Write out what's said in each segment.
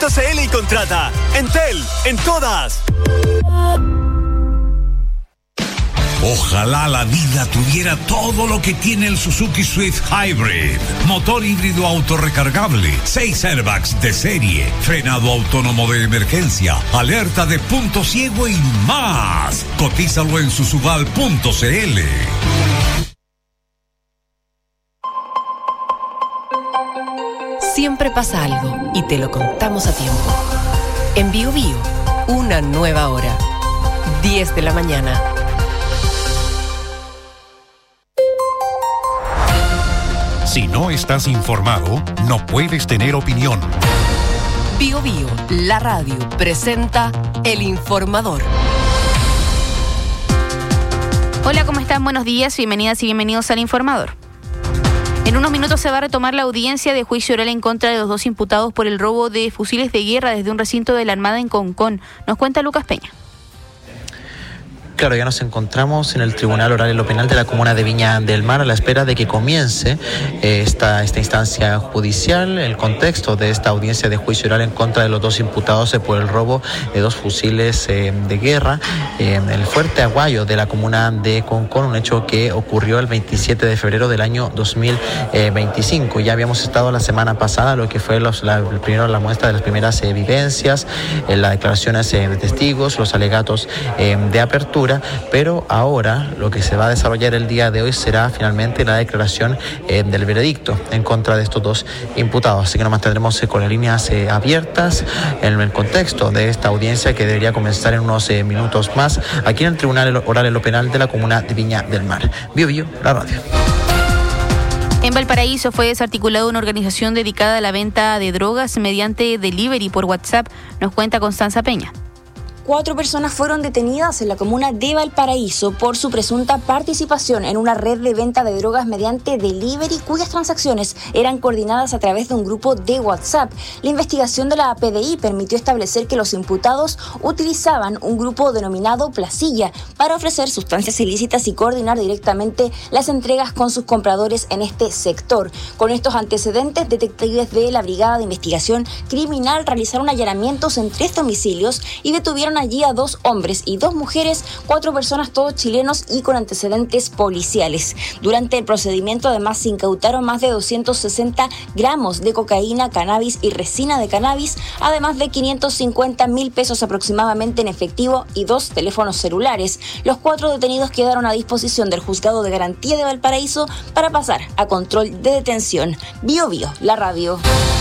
Entel.cl y contrata. Entel, en todas. Ojalá la vida tuviera todo lo que tiene el Suzuki Swift Hybrid. Motor híbrido autorrecargable, 6 airbags de serie, frenado autónomo de emergencia, alerta de punto ciego y más. Cotízalo en susubal.cl. Siempre pasa algo y te lo contamos a tiempo. En Bio Bio, una nueva hora. 10 de la mañana. Si no estás informado, no puedes tener opinión. Bio Bio, la radio, presenta El Informador. Hola, ¿cómo están? Buenos días, bienvenidas y bienvenidos al Informador. En unos minutos se va a retomar la audiencia de juicio oral en contra de los 2 imputados por el robo de fusiles de guerra desde un recinto de la Armada en Concón. Nos cuenta Lucas Peña. Claro, ya nos encontramos en el Tribunal Oral en lo Penal de la Comuna de Viña del Mar a la espera de que comience esta instancia judicial. El contexto de esta audiencia de juicio oral en contra de los 2 imputados por el robo de 2 fusiles de guerra en el Fuerte Aguayo de la Comuna de Concón, un hecho que ocurrió el 27 de febrero del año 2025. Ya habíamos estado la semana pasada, lo que fue primero la muestra de las primeras evidencias, las declaraciones de testigos, los alegatos de apertura. Pero ahora lo que se va a desarrollar el día de hoy será finalmente la declaración del veredicto en contra de estos 2 imputados. Así que nos mantendremos con las líneas abiertas en el contexto de esta audiencia que debería comenzar en unos minutos más aquí en el Tribunal Oral en lo Penal de la Comuna de Viña del Mar. Bio Bio, la radio. En Valparaíso fue desarticulada una organización dedicada a la venta de drogas mediante delivery por WhatsApp. Nos cuenta Constanza Peña. 4 personas fueron detenidas en la comuna de Valparaíso por su presunta participación en una red de venta de drogas mediante delivery cuyas transacciones eran coordinadas a través de un grupo de WhatsApp. La investigación de la PDI permitió establecer que los imputados utilizaban un grupo denominado Placilla para ofrecer sustancias ilícitas y coordinar directamente las entregas con sus compradores en este sector. Con estos antecedentes, detectives de la Brigada de Investigación Criminal realizaron allanamientos en 3 domicilios y detuvieron allí a 2 hombres y 2 mujeres, 4 personas, todos chilenos y con antecedentes policiales. Durante el procedimiento, además, se incautaron más de 260 gramos de cocaína, cannabis y resina de cannabis, además de 550.000 pesos aproximadamente en efectivo y 2 teléfonos celulares. Los 4 detenidos quedaron a disposición del Juzgado de Garantía de Valparaíso para pasar a control de detención. Bio Bio, la radio.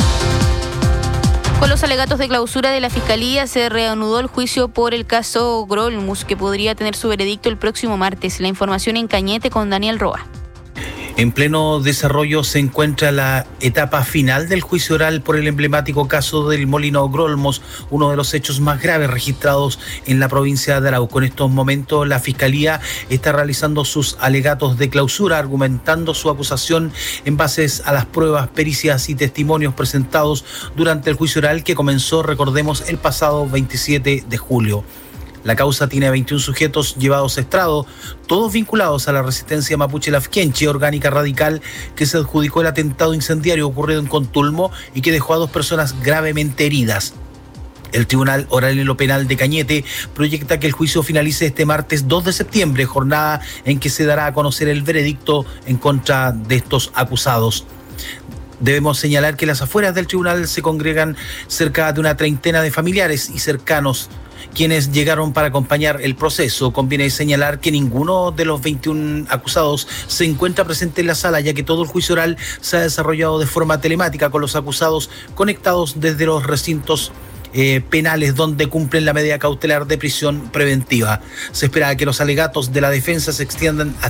Con los alegatos de clausura de la Fiscalía se reanudó el juicio por el caso Grolmus, que podría tener su veredicto el próximo martes. La información en Cañete con Daniel Roa. En pleno desarrollo se encuentra la etapa final del juicio oral por el emblemático caso del Molino Grolmus, uno de los hechos más graves registrados en la provincia de Arauco. En estos momentos la Fiscalía está realizando sus alegatos de clausura, argumentando su acusación en base a las pruebas, pericias y testimonios presentados durante el juicio oral que comenzó, recordemos, el pasado 27 de julio. La causa tiene 21 sujetos llevados a estrado, todos vinculados a la resistencia mapuche Lafkenche, orgánica radical que se adjudicó el atentado incendiario ocurrido en Contulmo y que dejó a 2 personas gravemente heridas. El Tribunal Oral en lo Penal de Cañete proyecta que el juicio finalice este martes 2 de septiembre, jornada en que se dará a conocer el veredicto en contra de estos acusados. Debemos señalar que en las afueras del tribunal se congregan cerca de una treintena de familiares y cercanos quienes llegaron para acompañar el proceso. Conviene señalar que ninguno de los 21 acusados se encuentra presente en la sala, ya que todo el juicio oral se ha desarrollado de forma telemática con los acusados conectados desde los recintos penales donde cumplen la medida cautelar de prisión preventiva. Se espera que los alegatos de la defensa se extiendan